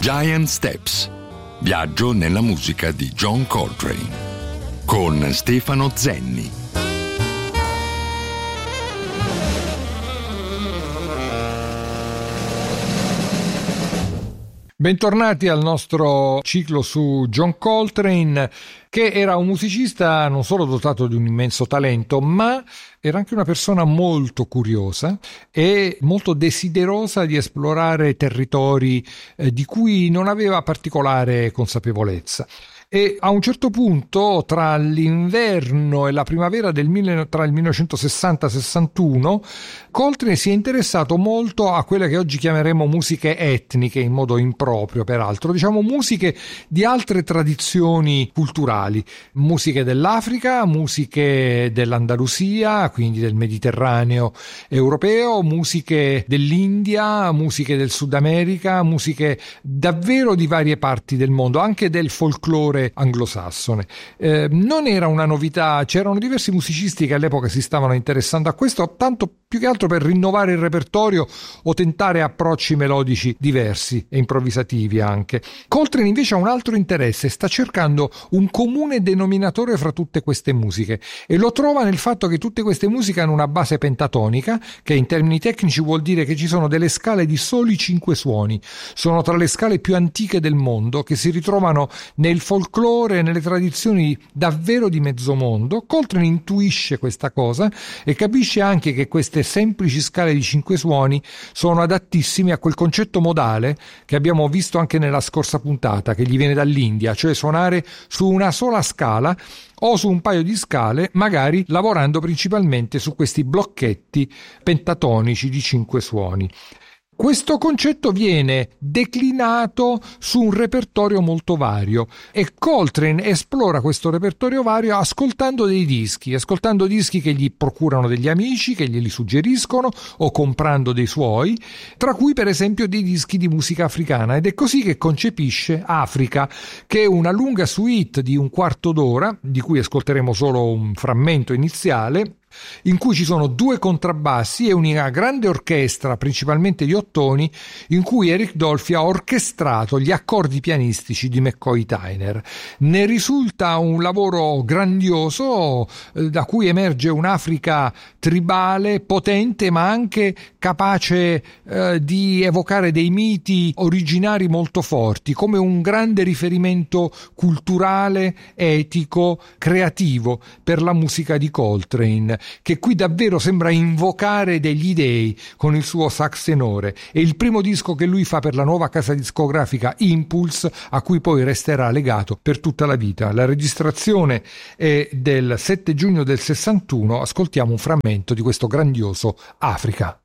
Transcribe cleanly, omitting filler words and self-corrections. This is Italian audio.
Giant Steps. Viaggio nella musica di John Coltrane con Stefano Zenni. Bentornati al nostro ciclo su John Coltrane, che era un musicista non solo dotato di un immenso talento, ma era anche una persona molto curiosa e molto desiderosa di esplorare territori di cui non aveva particolare consapevolezza. E a un certo punto, tra l'inverno e la primavera tra il 1960 e 61, Coltrane si è interessato molto a quelle che oggi chiameremo musiche etniche, in modo improprio peraltro, diciamo musiche di altre tradizioni culturali, musiche dell'Africa, musiche dell'Andalusia, quindi del Mediterraneo europeo, musiche dell'India, musiche del Sud America, musiche davvero di varie parti del mondo, anche del folklore anglosassone. Non era una novità, c'erano diversi musicisti che all'epoca si stavano interessando a questo, tanto più che altro per rinnovare il repertorio o tentare approcci melodici diversi e improvvisativi anche. Coltrane invece ha un altro interesse, sta cercando un comune denominatore fra tutte queste musiche e lo trova nel fatto che tutte queste musiche hanno una base pentatonica, che in termini tecnici vuol dire che ci sono delle scale di soli 5 suoni. Sono tra le scale più antiche del mondo, che si ritrovano nel folklore, nelle tradizioni davvero di mezzo mondo. Coltrane intuisce questa cosa e capisce anche che queste semplici scale di 5 suoni sono adattissime a quel concetto modale che abbiamo visto anche nella scorsa puntata, che gli viene dall'India, cioè suonare su una sola scala o su un paio di scale, magari lavorando principalmente su questi blocchetti pentatonici di 5 suoni. Questo concetto viene declinato su un repertorio molto vario e Coltrane esplora questo repertorio vario ascoltando dischi che gli procurano degli amici, che glieli suggeriscono o comprando dei suoi, tra cui per esempio dei dischi di musica africana, ed è così che concepisce Africa, che è una lunga suite di un quarto d'ora, di cui ascolteremo solo un frammento iniziale, in cui ci sono 2 contrabbassi e una grande orchestra, principalmente di ottoni, in cui Eric Dolphy ha orchestrato gli accordi pianistici di McCoy Tyner. Ne risulta un lavoro grandioso, da cui emerge un'Africa tribale, potente, ma anche capace di evocare dei miti originari molto forti, come un grande riferimento culturale, etico, creativo per la musica di Coltrane, che qui davvero sembra invocare degli dei con il suo sax tenore. È il primo disco che lui fa per la nuova casa discografica Impulse, a cui poi resterà legato per tutta la vita. La registrazione è del 7 giugno del 61, ascoltiamo un frammento di questo grandioso Africa.